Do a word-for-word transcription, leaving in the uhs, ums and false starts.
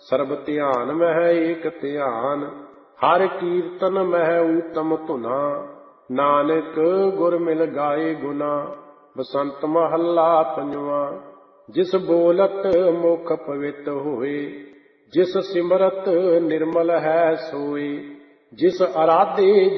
ਸਰਬ ਧਿਆਨ ਮਹਿ ਏਕ ਧਿਆਨ, ਹਰ ਕੀਰਤਨ ਮਹਿ ਊਤਮ ਧੁਨਾ, ਨਾਨਕ ਗੁਰ ਮਿਲ ਗਾਏ ਗੁਨਾ। ਬਸੰਤ ਮਹੱਲਾ ਪੰਜਵਾਂ। ਜਿਸ ਬੋਲਤ ਮੁਖ ਪਵਿੱਤ ਹੋਏ, ਜਿਸ ਸਿਮਰਤ ਨਿਰਮਲ ਹੈ ਸੋਏ, ਜਿਸ ਅਰਾਧੇ